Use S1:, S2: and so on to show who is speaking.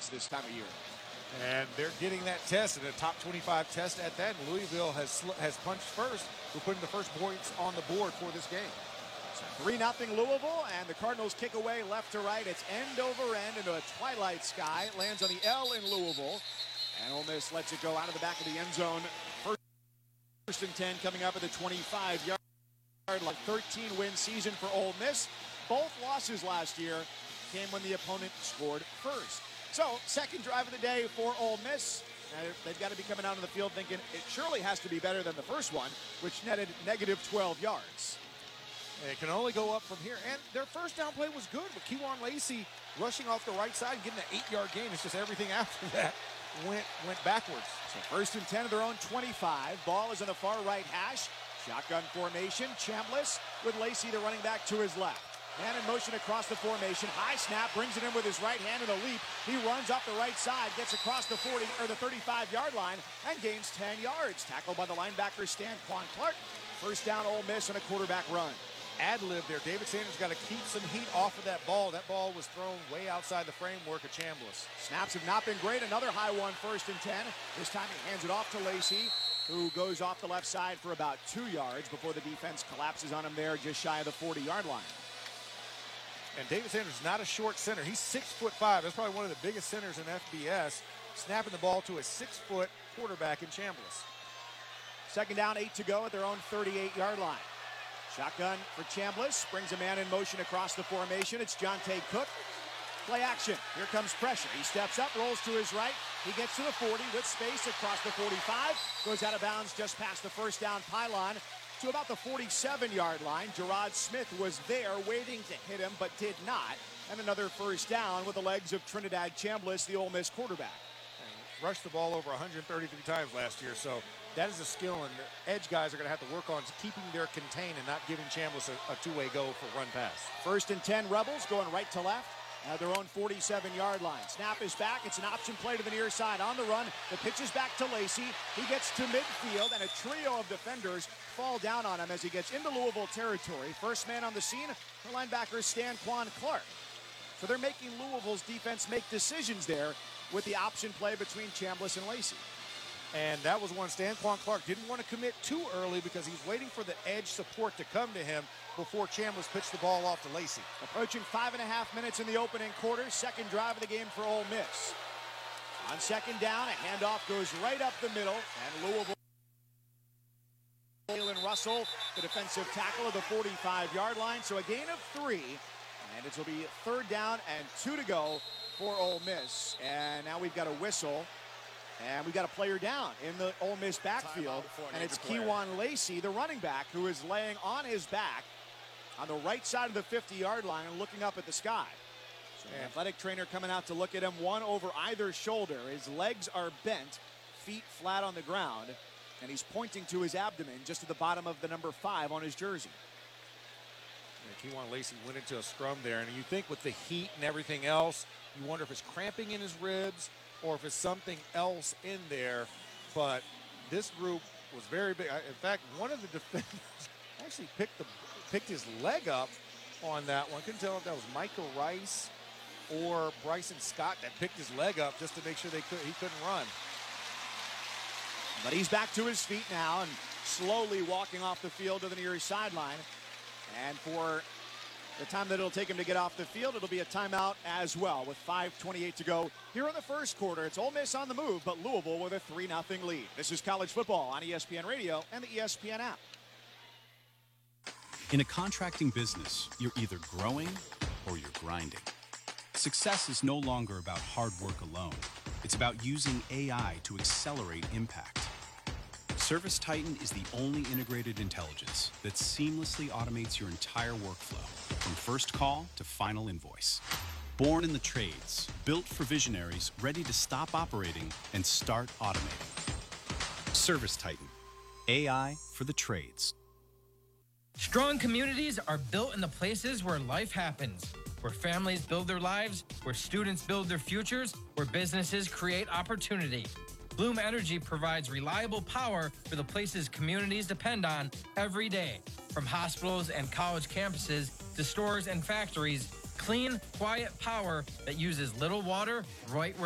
S1: yards this time of year.
S2: And they're getting that test, and a top 25 test at that. And Louisville has punched first. We're putting the first points on the board for this game.
S1: So 3-0 Louisville, and the Cardinals kick away left to right. It's end over end into a twilight sky. It lands on the L in Louisville. And Ole Miss lets it go out of the back of the end zone. First and 10 coming up at the 25-yard line. 13-win season for Ole Miss. Both losses last year came when the opponent scored first. So, second drive of the day for Ole Miss. They've got to be coming out on the field thinking it surely has to be better than the first one, which netted negative 12 yards.
S2: It can only go up from here. And their first down play was good with Kewan Lacey rushing off the right side and getting an 8-yard gain. It's just everything after that went backwards.
S1: So first and 10 of their own 25. Ball is on the far right hash. Shotgun formation. Chambliss with Lacey, the running back, to his left. Man in motion across the formation. High snap, brings it in with his right hand in a leap. He runs off the right side, gets across the 40 or the 35-yard line, and gains 10 yards. Tackled by the linebacker Stanquan Clark. First down, Ole Miss on a quarterback run.
S2: Ad-lib there. David Sanders got to keep some heat off of that ball. That ball was thrown way outside the framework of Chambliss.
S1: Snaps have not been great. Another high one, first and 10. This time he hands it off to Lacey, who goes off the left side for about 2 yards before the defense collapses on him there just shy of the 40-yard line.
S2: And David Sanders is not a short center. He's 6'5". That's probably one of the biggest centers in FBS. Snapping the ball to a 6-foot quarterback in Chambliss.
S1: Second down, 8 to go at their own 38-yard line. Shotgun for Chambliss. Brings a man in motion across the formation. It's Jonte Cook. Play action. Here comes pressure. He steps up, rolls to his right. He gets to the 40 with space across the 45. Goes out of bounds just past the first down pylon to about the 47-yard line. Gerard Smith was there waiting to hit him, but did not. And another first down with the legs of Trinidad Chambliss, the Ole Miss quarterback.
S2: And rushed the ball over 133 times last year, so that is a skill, and the edge guys are going to have to work on keeping their contain and not giving Chambliss a two-way go for run pass.
S1: First and 10 Rebels going right to left at their own 47-yard line. Snap is back. It's an option play to the near side on the run. The pitch is back to Lacey. He gets to midfield, and a trio of defenders fall down on him as he gets into Louisville territory. First man on the scene, the linebacker Stanquan Clark. So they're making Louisville's defense make decisions there with the option play between Chambliss and Lacey.
S2: And that was one Stanquan Clark didn't want to commit too early because he's waiting for the edge support to come to him before Chambliss pitched the ball off to Lacey.
S1: Approaching 5.5 minutes in the opening quarter. Second drive of the game for Ole Miss. On second down, a handoff goes right up the middle, and Louisville. Jalen Russell, the defensive tackle of the 45-yard line. So a gain of 3, and it will be third down and 2 to go for Ole Miss. And now we've got a whistle. And we've got a player down in the Ole Miss backfield, and it's Kewan Lacey, the running back, who is laying on his back on the right side of the 50-yard line and looking up at the sky. So an athletic trainer coming out to look at him, one over either shoulder. His legs are bent, feet flat on the ground, and he's pointing to his abdomen just at the bottom of the number 5 on his jersey.
S2: Yeah, Kewan Lacey went into a scrum there, and you think with the heat and everything else, you wonder if it's cramping in his ribs or if it's something else in there. But this group was very big. In fact, one of the defenders actually picked his leg up on that one. Couldn't tell if that was Micah Rice or Bryson Scott that picked his leg up just to make sure he couldn't run.
S1: But he's back to his feet now and slowly walking off the field to the near sideline. And for the time that it'll take him to get off the field, it'll be a timeout as well with 5:28 to go here in the first quarter. It's Ole Miss on the move, but Louisville with a 3-0 lead. This is college football on ESPN Radio and the ESPN app.
S3: In a contracting business, you're either growing or you're grinding. Success is no longer about hard work alone. It's about using AI to accelerate impact. ServiceTitan is the only integrated intelligence that seamlessly automates your entire workflow, from first call to final invoice. Born in the trades, built for visionaries ready to stop operating and start automating. ServiceTitan, AI for the trades.
S4: Strong communities are built in the places where life happens, where families build their lives, where students build their futures, where businesses create opportunity. Bloom Energy provides reliable power for the places communities depend on every day. From hospitals and college campuses to stores and factories, clean, quiet power that uses little water right where